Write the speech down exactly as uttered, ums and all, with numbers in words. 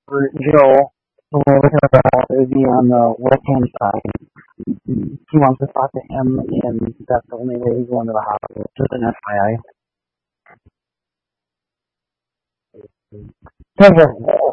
for Joel. So we're looking at that. It would be on the left-hand side. He wants to talk to him, and that's the only way he's going to the hospital. Just an F Y I. Kind of a